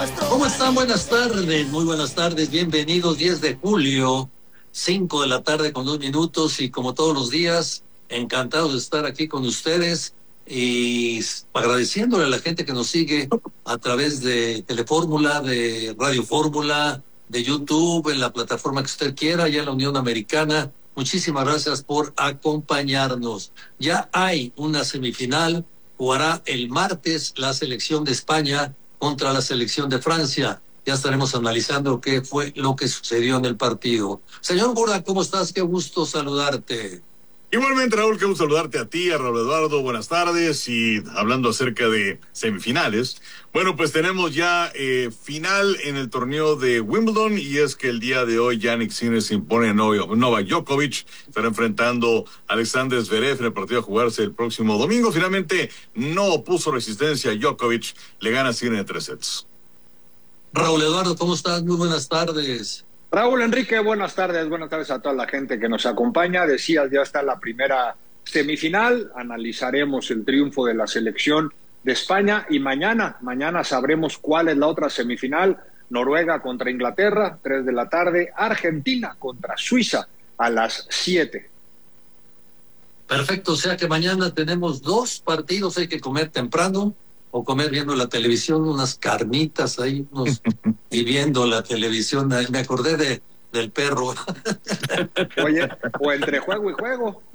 ¿Cómo están? Buenas tardes, muy buenas tardes, bienvenidos. 10 de julio, 5 de la tarde con 2 minutos, y como todos los días, encantados de estar aquí con ustedes y agradeciéndole a la gente que nos sigue a través de Telefórmula, de Radio Fórmula, de YouTube, en la plataforma que usted quiera, allá en la Unión Americana. Muchísimas gracias por acompañarnos. Ya hay una semifinal, jugará el martes la selección de España contra la selección de Francia. Ya estaremos analizando qué fue lo que sucedió en el partido. Señor Borda, ¿cómo estás? Qué gusto saludarte. Igualmente, Raúl, qué gusto saludarte a ti, a Raúl Eduardo, buenas tardes. Y hablando acerca de semifinales, bueno, pues tenemos ya final en el torneo de Wimbledon, y es que el día de hoy Jannik Sinner se impone a Novak Djokovic. Estará enfrentando a Alexander Zverev en el partido a jugarse el próximo domingo. Finalmente no opuso resistencia a Djokovic, le gana Sinner en 3 sets. Raúl Eduardo, ¿cómo estás? Muy buenas tardes. Raúl Enrique, buenas tardes a toda la gente que nos acompaña. Decías, ya está la primera semifinal, analizaremos el triunfo de la selección de España y mañana sabremos cuál es la otra semifinal. Noruega contra Inglaterra, 3 de la tarde, Argentina contra Suiza a las 7. Perfecto, o sea que mañana tenemos 2 partidos, hay que comer temprano o comer viendo la televisión, unas carnitas ahí, y viendo la televisión. Me acordé del perro. Oye, o entre juego y juego.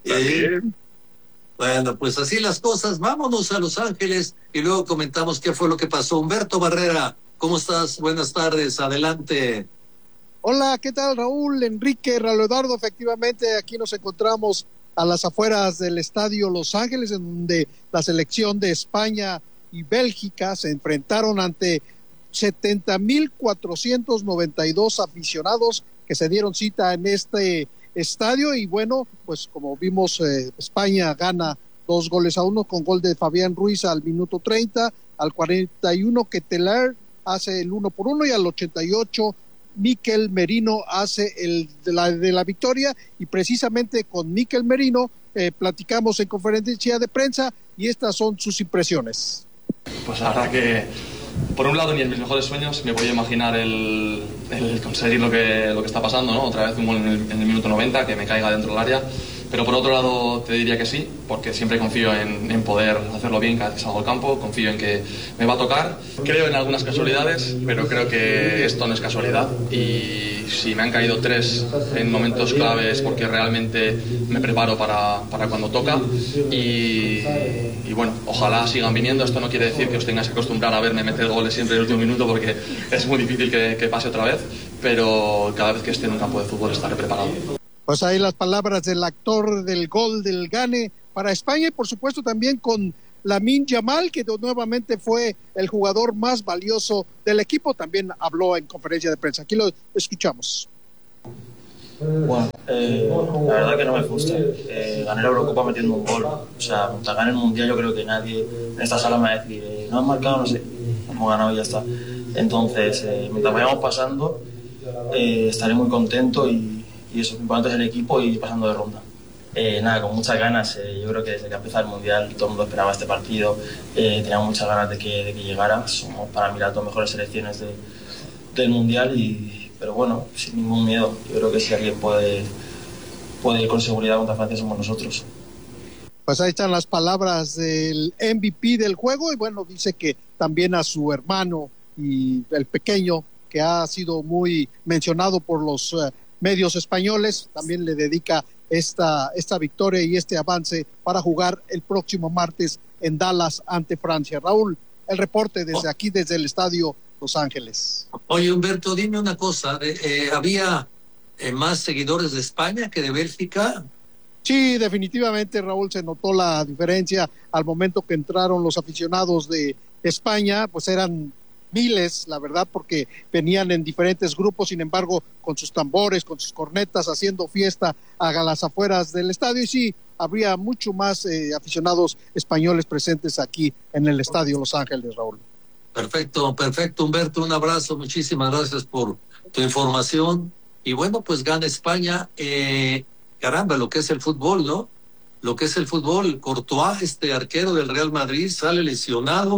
Bueno, pues así las cosas. Vámonos a Los Ángeles y luego comentamos qué fue lo que pasó. Humberto Barrera, ¿cómo estás? Buenas tardes, adelante. Hola, ¿qué tal, Raúl, Enrique, Raúl Eduardo? Efectivamente, aquí nos encontramos a las afueras del estadio Los Ángeles, en donde la selección de España y Bélgica se enfrentaron ante 70,492 aficionados que se dieron cita en este estadio. Y bueno, pues como vimos, España gana 2-1 con gol de Fabián Ruiz al minuto 30, al 41 Ketelaere hace el 1-1 y al 88 Mikel Merino hace el de la victoria. Y precisamente con Mikel Merino platicamos en conferencia de prensa y estas son sus impresiones. Pues la verdad que por un lado ni en mis mejores sueños me podía imaginar el conseguir lo que está pasando, ¿no? Otra vez un gol en el minuto 90, que me caiga dentro del área. Pero por otro lado te diría que sí, porque siempre confío en poder hacerlo bien cada vez que salgo al campo, confío en que me va a tocar. Creo en algunas casualidades, pero creo que esto no es casualidad. Y si me han caído 3 en momentos claves, porque realmente me preparo para cuando toca. Y bueno, ojalá sigan viniendo. Esto no quiere decir que os tengáis que acostumbrar a verme meter goles siempre en el último minuto, porque es muy difícil que pase otra vez. Pero cada vez que esté en un campo de fútbol estaré preparado. Pues ahí las palabras del actor del gol del Gane para España, y por supuesto también con Lamine Yamal, que nuevamente fue el jugador más valioso del equipo. También habló en conferencia de prensa. Aquí lo escuchamos. Bueno, la verdad que no me frustra. Gané la Eurocopa metiendo un gol. O sea, mientras gane el Mundial, yo creo que nadie en esta sala me va a decir no han marcado, no sé, hemos ganado y ya está. Entonces, mientras vayamos pasando, estaré muy contento y eso, lo importante es el equipo y pasando de ronda. Nada, con muchas ganas. Yo creo que desde que empezó el Mundial todo el mundo esperaba este partido. Teníamos muchas ganas de que llegara. Somos para mí las 2 mejores selecciones del Mundial, pero bueno, sin ningún miedo. Yo creo que si alguien puede ir con seguridad contra Francia somos nosotros. Pues ahí están las palabras del MVP del juego, y bueno, dice que también a su hermano y el pequeño, que ha sido muy mencionado por los medios españoles, también le dedica esta victoria y este avance para jugar el próximo martes en Dallas ante Francia. Raúl, el reporte desde aquí, desde el estadio Los Ángeles. Oye, Humberto, dime una cosa, ¿había más seguidores de España que de Bélgica? Sí, definitivamente, Raúl, se notó la diferencia al momento que entraron los aficionados de España. Pues eran miles, la verdad, porque venían en diferentes grupos, sin embargo, con sus tambores, con sus cornetas, haciendo fiesta a las afueras del estadio. Y sí, habría mucho más aficionados españoles presentes aquí en el estadio Los Ángeles, Raúl. Perfecto, Humberto, un abrazo, muchísimas gracias por tu información. Y bueno, pues gana España. Caramba, lo que es el fútbol, ¿no? Lo que es el fútbol. Courtois, arquero del Real Madrid, sale lesionado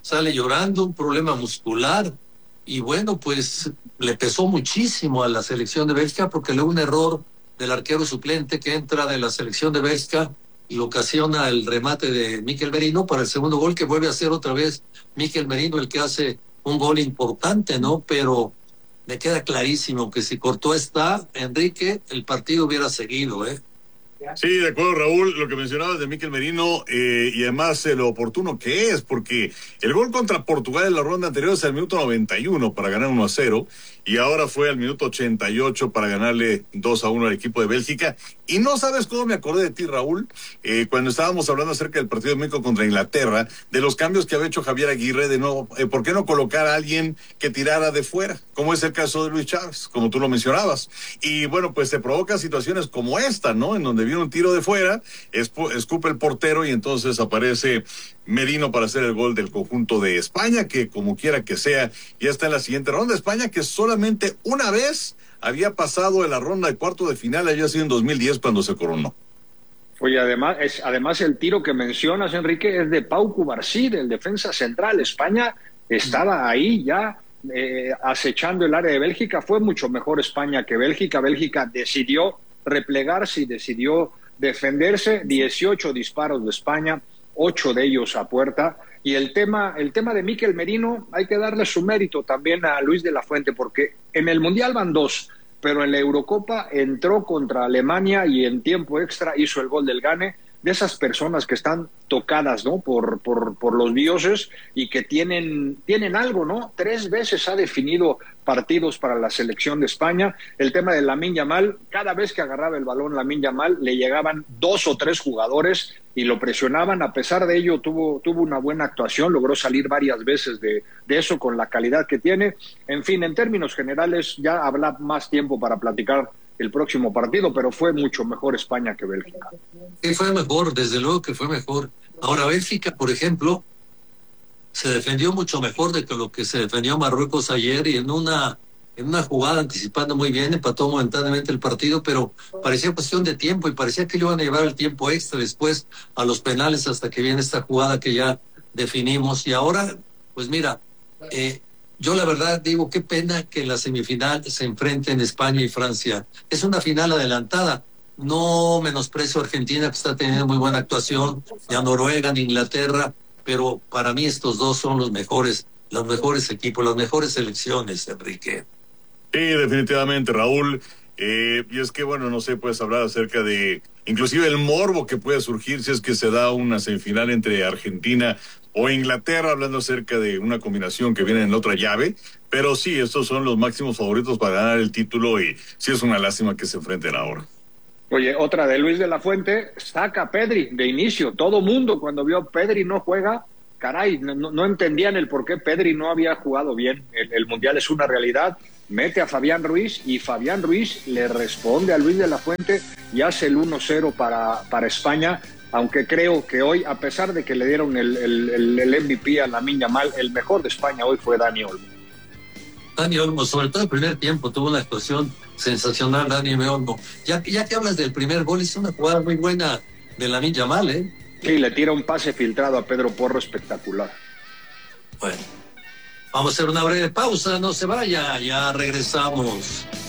sale llorando, un problema muscular, y bueno, pues le pesó muchísimo a la selección de Bélgica porque luego un error del arquero suplente que entra de la selección de Bélgica y lo ocasiona el remate de Mikel Merino para el segundo gol, que vuelve a ser otra vez Mikel Merino el que hace un gol importante, ¿no? Pero me queda clarísimo que si Courtois está, Enrique, el partido hubiera seguido, ¿eh? Sí, de acuerdo, Raúl, lo que mencionabas de Mikel Merino, y además lo oportuno que es, porque el gol contra Portugal en la ronda anterior es al minuto 91 para ganar 1-0, y ahora fue al minuto 88 para ganarle 2-1 al equipo de Bélgica. Y no sabes cómo me acordé de ti, Raúl, cuando estábamos hablando acerca del partido de México contra Inglaterra, de los cambios que había hecho Javier Aguirre, de nuevo, ¿por qué no colocar a alguien que tirara de fuera? Como es el caso de Luis Chávez, como tú lo mencionabas. Y bueno, pues se provocan situaciones como esta, ¿no? En donde viene un tiro de fuera, escupe el portero y entonces aparece Merino para hacer el gol del conjunto de España, que como quiera que sea, ya está en la siguiente ronda. España que solamente una vez había pasado en la ronda de cuarto de final, había sido en 2010 cuando se coronó. Oye, además el tiro que mencionas, Enrique, es de Pau Cubarsí, del defensa central. España estaba ahí ya acechando el área de Bélgica. Fue mucho mejor España que Bélgica. Bélgica decidió replegarse y decidió defenderse. 18 disparos de España, 8 de ellos a puerta. Y el tema de Mikel Merino, hay que darle su mérito también a Luis de la Fuente, porque en el Mundial van 2, pero en la Eurocopa entró contra Alemania y en tiempo extra hizo el gol del gane. De esas personas que están tocadas, ¿no? por los dioses y que tienen algo, ¿no? 3 veces ha definido partidos para la selección de España. El tema de Lamine Yamal, cada vez que agarraba el balón Lamine Yamal, le llegaban 2 o 3 jugadores y lo presionaban. A pesar de ello, tuvo una buena actuación, logró salir varias veces de eso con la calidad que tiene. En fin, en términos generales, ya habrá más tiempo para platicar el próximo partido, pero fue mucho mejor España que Bélgica. Sí, fue mejor, desde luego que fue mejor. Ahora, Bélgica, por ejemplo, se defendió mucho mejor de que lo que se defendió Marruecos ayer, y en una jugada anticipando muy bien, empató momentáneamente el partido, pero parecía cuestión de tiempo y parecía que le iban a llevar el tiempo extra después a los penales hasta que viene esta jugada que ya definimos. Y ahora, pues mira, yo la verdad digo, qué pena que en la semifinal se enfrenten España y Francia. Es una final adelantada. No menosprecio a Argentina, que está teniendo muy buena actuación, ni a Noruega, ni a Inglaterra, pero para mí estos dos son los mejores equipos, las mejores selecciones, Enrique. Sí, definitivamente, Raúl. Y es que, bueno, no sé, puedes hablar acerca de inclusive el morbo que puede surgir si es que se da una semifinal entre Argentina o Inglaterra, hablando acerca de una combinación que viene en la otra llave. Pero sí, estos son los máximos favoritos para ganar el título y sí es una lástima que se enfrenten ahora. Oye, otra de Luis de la Fuente, saca a Pedri de inicio. Todo mundo cuando vio a Pedri no juega, caray, no entendían el por qué Pedri no había jugado bien. El Mundial es una realidad. Mete a Fabián Ruiz y Fabián Ruiz le responde a Luis de la Fuente y hace el 1-0 para España, aunque creo que hoy, a pesar de que le dieron el MVP a Lamine Yamal, el mejor de España hoy fue Dani Olmo. Dani Olmo, sobre todo el primer tiempo, tuvo una actuación sensacional, Dani Olmo. Ya que hablas del primer gol, es una jugada muy buena de Lamine Yamal, ¿eh? Sí, le tira un pase filtrado a Pedro Porro espectacular. Bueno, vamos a hacer una breve pausa, no se vaya, ya regresamos.